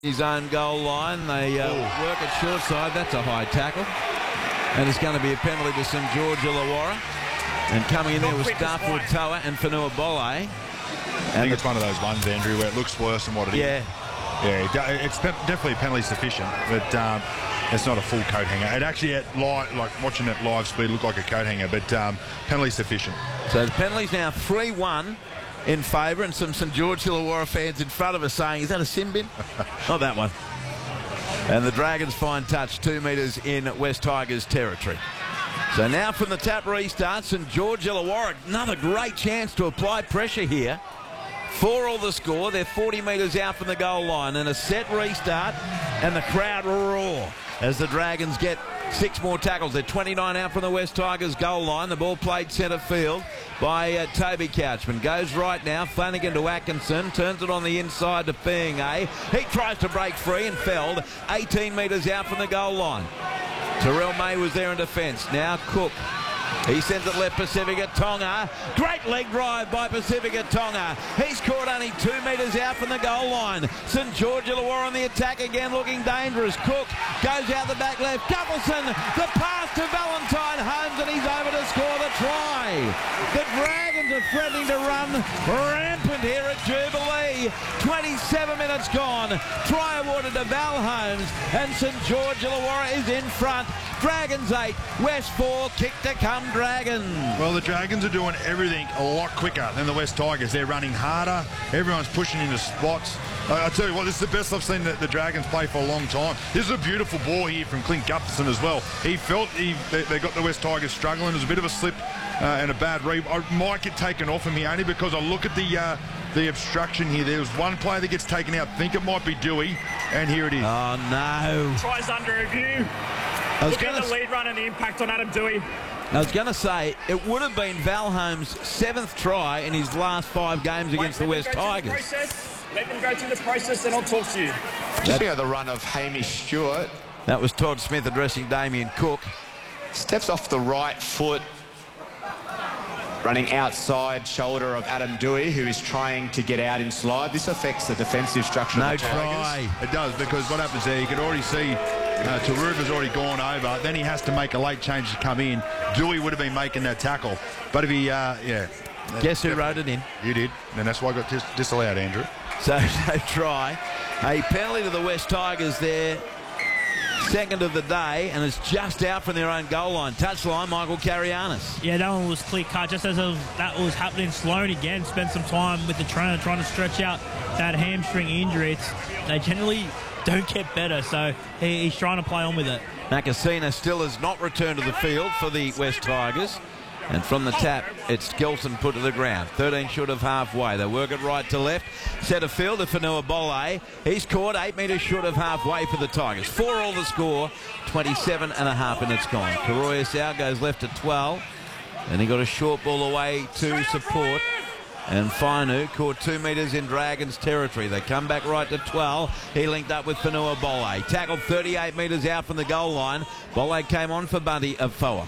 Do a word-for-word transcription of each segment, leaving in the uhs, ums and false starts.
his own goal line. They uh, work it short side. That's a high tackle. And it's going to be a penalty to St George Illawarra. And coming in there was Starford Toa and Fanua Bolle. I think it's one of those ones, Andrew, where it looks worse than what it yeah. is. Yeah, it's definitely penalty sufficient, but um, it's not a full coat hanger. It actually, at live, like watching it live speed, looked like a coat hanger, but um, penalty sufficient. So the penalty's now three one in favour, and some St George Illawarra fans in front of us saying, is that a sin bin? Not that one. And the Dragons fine touch two metres in West Tigers territory. So now from the tap restart, St George Illawarra, another great chance to apply pressure here. Four all the score. They're forty metres out from the goal line, and a set restart, and the crowd roar as the Dragons get six more tackles. They're twenty-nine out from the West Tigers goal line. The ball played centre field by uh, Toby Couchman. Goes right now. Flanagan to Atkinson. Turns it on the inside to Fiinga. He tries to break free and felled eighteen metres out from the goal line. Terrell May was there in defence. Now Cook. He sends it left, Pacifica Tonga. Great leg drive by Pacifica Tonga. He's caught only two metres out from the goal line. St George Illawarra on the attack again, looking dangerous. Cook goes out the back left. Guppleson, the pass to Valentine Holmes, and he's over to score the try. The Dragons are threatening to run rampant here at Jubilee. twenty-seven minutes gone. Try awarded to Val Holmes, and St George Illawarra is in front. Dragons eight, West four, kick to come Dragons. Well, the Dragons are doing everything a lot quicker than the West Tigers. They're running harder. Everyone's pushing into spots. I, I tell you what, this is the best I've seen the, the Dragons play for a long time. This is a beautiful ball here from Clint Gustafson as well. He felt he, they, they got the West Tigers struggling. It was a bit of a slip uh, and a bad read. I might get taken off him here only because I look at the uh, the obstruction here. There was one player that gets taken out. Think it might be Dewey, and here it is. Oh, no. Tries under review. Look at the lead run and the impact on Adam Dewey. I was going to say, it would have been Val Holmes' seventh try in his last five games against the West Tigers. Let them go through the process, and I'll talk to you. Just think of the run of Hamish Stewart. That was Todd Smith addressing Damien Cook. Steps off the right foot, running outside shoulder of Adam Dewey, who is trying to get out in slide. This affects the defensive structure no of the Tigers. Try. It does, because what happens there, you can already see uh, Taruva's already gone over. Then he has to make a late change to come in. Dewey would have been making that tackle. But if he, uh, yeah. Guess who wrote it in? You did. And that's why I got dis disallowed, Andrew. So, no try. A penalty to the West Tigers there. Second of the day, and it's just out from their own goal line. Touchline, Michael Carianis. Yeah, that one was clear cut. Just as was, that was happening, Sloan again spent some time with the trainer trying to stretch out that hamstring injury. It's, they generally don't get better, so he, he's trying to play on with it. Nakasina still has not returned to the field for the West Tigers. And from the tap, it's Skelton put to the ground. thirteen short of halfway. They work it right to left. Centre field to Fanua Bolle. He's caught eight metres short of halfway for the Tigers. Four all the score. twenty-seven and a half minutes gone. Karoya Sau goes left to twelve. And he got a short ball away to support. And Fainu caught two metres in Dragons territory. They come back right to twelve. He linked up with Fanua Bolle. Tackled thirty-eight metres out from the goal line. Bolle came on for Bunty of Foa.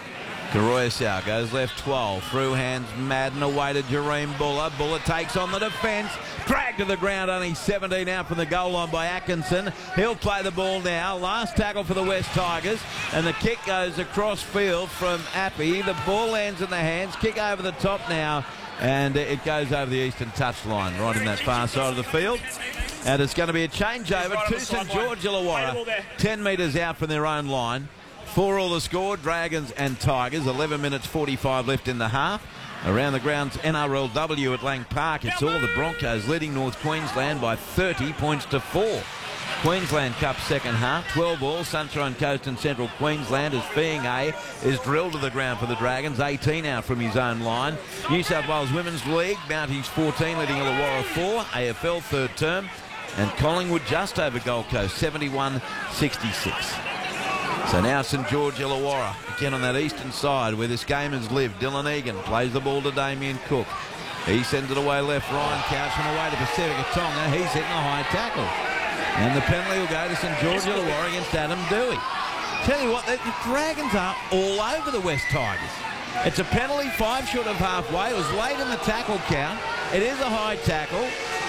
Karoya Sau goes left twelve. Through hands Madden away to Jareem Buller. Buller takes on the defence. Dragged to the ground, only seventeen out from the goal line by Atkinson. He'll play the ball now. Last tackle for the West Tigers. And the kick goes across field from Appy. The ball lands in the hands. Kick over the top now. And it goes over the eastern touchline, right in that far side of the field. And it's going to be a changeover to St George Illawarra. ten metres out from their own line. Four all the score, Dragons and Tigers. eleven minutes forty-five left in the half. Around the grounds, N R L W at Lang Park. It's all the Broncos leading North Queensland by thirty points to four. Queensland Cup second half, twelve all, Sunshine Coast and Central Queensland as Fiinga is drilled to the ground for the Dragons, eighteen out from his own line. New South Wales Women's League, Mounties fourteen, leading Illawarra four, A F L third term. And Collingwood just over Gold Coast, seventy-one sixty-six. So now St George Illawarra, again on that eastern side where this game has lived. Dylan Egan plays the ball to Damien Cook. He sends it away left, Ryan Couchman away to Pacifica Tonga. He's hitting a high tackle. And the penalty will go to St George Illawarra against Adam Dewey. Tell you what, the Dragons are all over the West Tigers. It's a penalty, five short of halfway. It was late in the tackle count. It is a high tackle.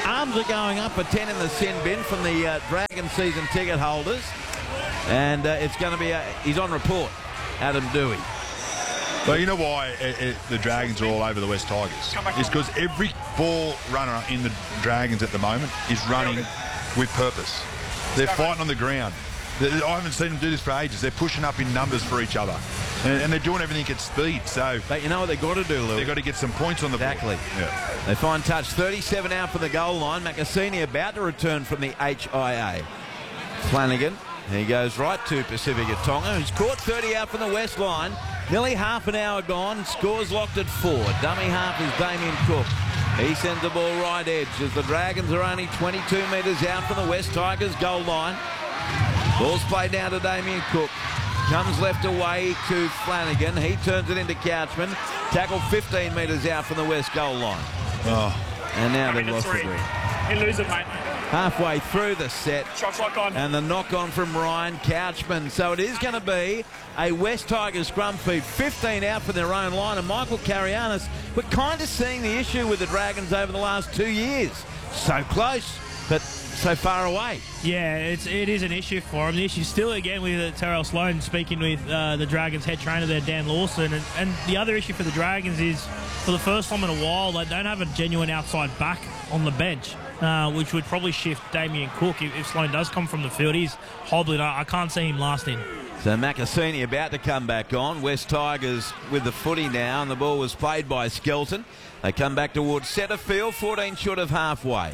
Arms are going up for ten in the sin bin from the uh, Dragon season ticket holders. And uh, it's going to be, a, he's on report, Adam Dewey. Well, you know why it, it, the Dragons are all over the West Tigers? It's because every ball runner in the Dragons at the moment is running with purpose. They're fighting on the ground. They're, I haven't seen them do this for ages. They're pushing up in numbers for each other. And, and they're doing everything at speed. So, but you know what they've got to do, Lou? They've got to get some points on the board. Exactly. Yeah. They find touch. thirty-seven out from the goal line. Macassini about to return from the H I A. Flanagan. He goes right to Pacifica Tonga, who's caught thirty out from the west line. Nearly half an hour gone. Scores locked at four. Dummy half is Damien Cook. He sends the ball right edge as the Dragons are only twenty-two metres out from the West Tigers goal line. Ball's played down to Damien Cook. Comes left away to Flanagan. He turns it into Couchman. Tackle fifteen metres out from the west goal line. Oh. And now they've Coming to lost the three. green. He loses it, mate. Halfway through the set. Shot clock on. And the knock on from Ryan Couchman. So it is going to be a West Tigers scrum feed. fifteen out from their own line. And Michael Carianis, we're kind of seeing the issue with the Dragons over the last two years. So close, but so far away. Yeah, it's, it is an issue for him. The issue still, again, with uh, Terrell Sloan speaking with uh, the Dragons head trainer there, Dan Lawson. And, and the other issue for the Dragons is, for the first time in a while, they don't have a genuine outside back on the bench, uh, which would probably shift Damien Cook. If, if Sloan does come from the field, he's hobbling. I, I can't see him lasting. So Macassini about to come back on. West Tigers with the footy now, and the ball was played by Skelton. They come back towards centre field, fourteen short of halfway.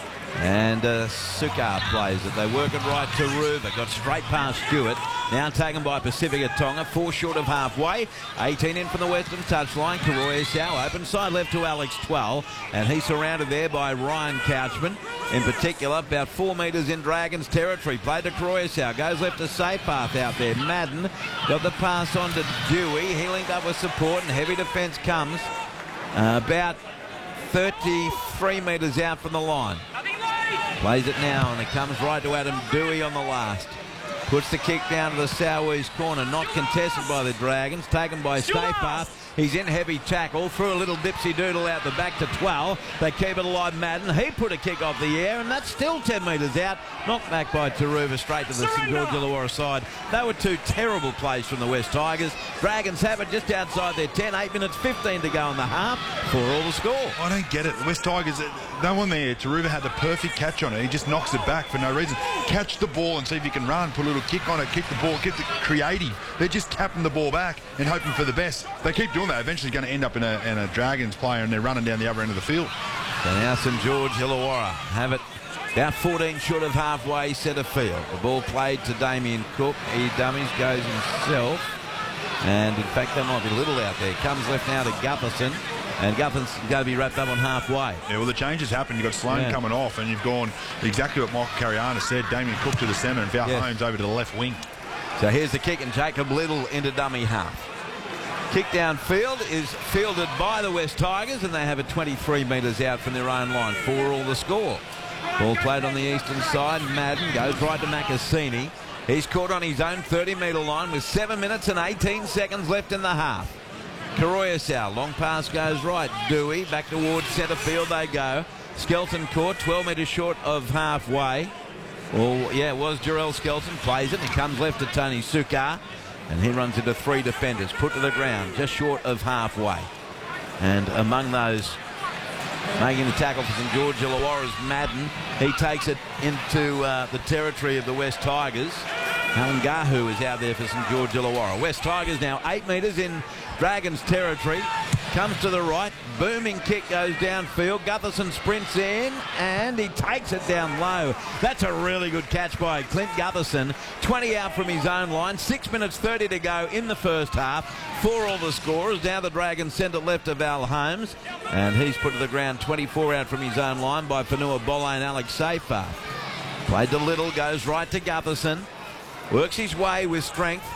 And uh, Sukar plays it. They work it right to Ruva. Got straight past Stewart. Now taken by Pacifica Tonga. Four short of halfway. eighteen in from the western touchline. Karoya open side left to Alex Twell. And he's surrounded there by Ryan Couchman. In particular, about four metres in Dragons territory. Played to Karoya. Goes left to Sapath out there. Madden got the pass on to Dewey. He linked up with support, and heavy defence comes. Uh, about thirty-three metres out from the line. Plays it now, and it comes right to Adam Dewey on the last. Puts the kick down to the Southeast corner. Not contested by the Dragons. Taken by Stapath. He's in heavy tackle. Threw a little dipsy doodle out the back to twelve. They keep it alive, Madden. He put a kick off the air, and that's still ten metres out. Knocked back by Taruva straight to the St George Illawarra side. They were two terrible plays from the West Tigers. Dragons have it just outside their ten. Eight minutes fifteen to go in the half for all the score. I don't get it. The West Tigers, no one there. Taruva had the perfect catch on it. He just knocks it back for no reason. Catch the ball and see if you can run. Put a little kick on it. Kick the ball. Get the creative. They're just tapping the ball back and hoping for the best. They keep doing that. Eventually going to end up in a, in a Dragons player, and they're running down the other end of the field. So now St George Illawarra have it about fourteen short of halfway centre field. The ball played to Damien Cook. He dummies, goes himself. And in fact, there might be little out there. Comes left now to Gutherson. And Gutherson's going to be wrapped up on halfway. Yeah, well, the changes happen. You've got Sloan yeah. coming off, and you've gone exactly what Michael Cariana said. Damien Cook to the centre, and Val yes. Holmes over to the left wing. So here's the kick, and Jacob Little into dummy half. Kick downfield is fielded by the West Tigers, and they have it twenty-three metres out from their own line. Four all the score. Ball played on the eastern side. Madden goes right to Macassini. He's caught on his own thirty metre line with seven minutes and eighteen seconds left in the half. Karoya, long pass goes right. Dewey back towards centre field they go. Skelton caught twelve metres short of halfway. Well, yeah, it was Jarrell Skelton. Plays it. He comes left to Tony Sukar. And he runs into three defenders. Put to the ground just short of halfway. And among those making the tackle for St George Illawarra is Madden. He takes it into uh, the territory of the West Tigers. Halangahu is out there for St George Illawarra. West Tigers now eight metres in Dragons territory. Comes to the right. Booming kick goes downfield. Gutherson sprints in, and he takes it down low. That's a really good catch by Clint Gutherson. twenty out from his own line. six minutes thirty to go in the first half. For all the scorers. Now the Dragons send it left to Val Holmes. And he's put to the ground twenty-four out from his own line by Fanua Bolle and Alex Safer. Played to Little. Goes right to Gutherson. Works his way with strength.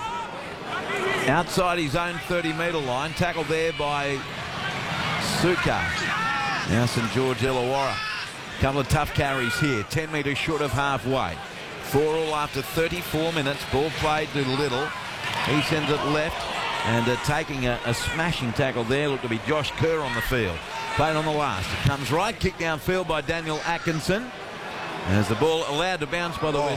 Outside his own thirty metre line. Tackled there by Sukar. Now St George Illawarra. Couple of tough carries here. ten metres short of halfway. Four all after thirty-four minutes. Ball played to Little. He sends it left And uh, taking a, a smashing tackle there looked to be Josh Kerr on the field. Played on the last. It comes right. Kicked downfield by Daniel Atkinson. As the ball allowed to bounce by the Oh,